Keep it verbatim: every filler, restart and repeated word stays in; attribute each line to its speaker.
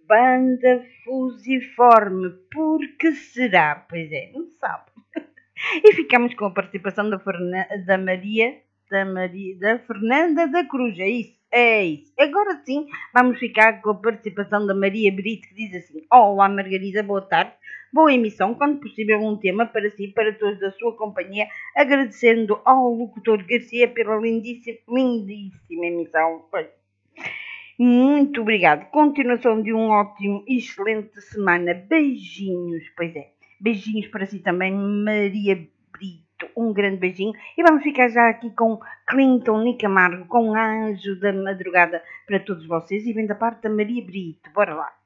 Speaker 1: banda fusiforme. Por que será? Pois é, não sabe. E ficamos com a participação da, Ferna, da Maria, da Maria, da Fernanda da Cruz. É isso, é isso. Agora sim, vamos ficar com a participação da Maria Brito, que diz assim: olá Margarida, boa tarde. Boa emissão, quando possível um tema para si e para todos da sua companhia, agradecendo ao locutor Garcia pela lindíssima, lindíssima emissão. Muito obrigado. Continuação de um ótimo e excelente semana. Beijinhos, pois é. Beijinhos para si também, Maria Brito. Um grande beijinho. E vamos ficar já aqui com Clinton Nicamargo, com Anjo da Madrugada para todos vocês. E vem da parte da Maria Brito. Bora lá.